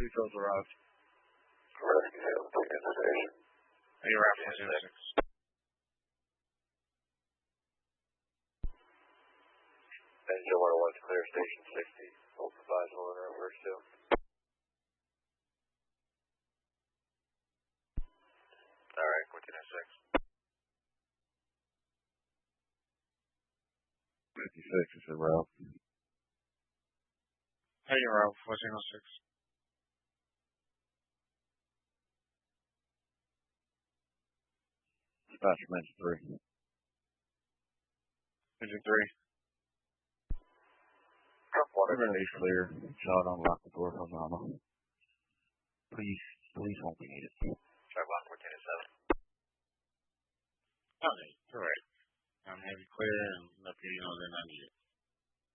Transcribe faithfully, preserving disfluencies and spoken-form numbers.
Details arrived. Correct, yeah, we'll take in the station. Hey, you're after zero six. Engine one oh one's clear, station sixty. We'll provide one in reverse two. Alright, fourteen oh six. fifty-six is a route. Hey, you're out fourteen oh six. Dispatch from engine three. Engine three. Truck one, We're going to be clear. Shot unlock the door from Mama. Please, please hold me needed. Truck one, fourteen oh seven. Okay, alright. I'm heavy clear and let you know they're not needed.